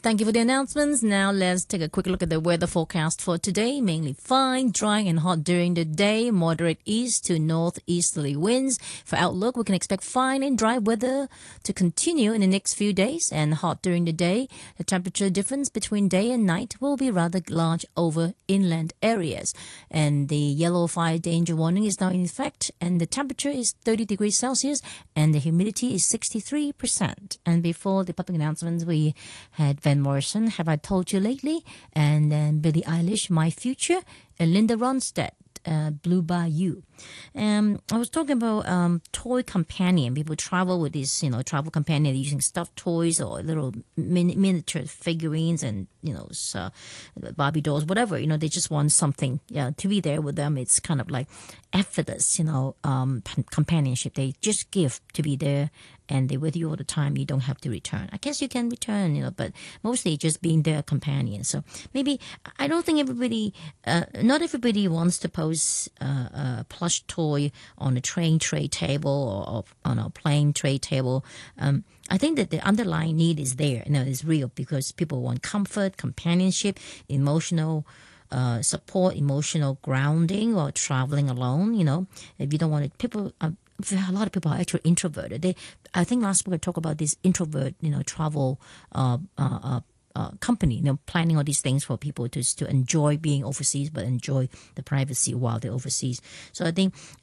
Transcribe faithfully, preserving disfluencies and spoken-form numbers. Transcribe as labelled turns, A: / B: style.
A: thank you for the announcements. Now let's take a quick look at the weather forecast for today. Mainly fine, dry and hot during the day. Moderate east to northeasterly winds. For outlook, we can expect fine and dry weather to continue in the next few days and hot during the day. The temperature difference between day and night will be rather large over inland areas. And the yellow fire danger warning is now in effect, and the temperature is thirty degrees Celsius and the humidity is sixty-three percent. And before the public announcements, we had Van Morrison, Have I Told You Lately? And then Billie Eilish, My Future, and Linda Ronstadt, uh, Blue Bayou. Um, I was talking about um, toy companion. People travel with these, you know, travel companion using stuffed toys or little min- miniature figurines and, you know, so, Barbie dolls, whatever. You know, they just want something yeah, to be there with them. It's kind of like effortless, you know, um, companionship. They just give to be there and they're with you all the time. You don't have to return. I guess you can return, you know, but mostly just being their companion. So maybe, I don't think everybody, uh, not everybody wants to pose uh, a plush toy on a train tray table or, or on a plane tray table. Um, I think that the underlying need is there, you know, is real because people want comfort, companionship, emotional uh, support, emotional grounding, or traveling alone. You know, if you don't want to, people. Uh, a lot of people are actually introverted. They, I think last week I talked about this introvert, you know, travel uh, uh, uh, uh, company, you know, planning all these things for people to to enjoy being overseas, but enjoy the privacy while they're overseas. So I think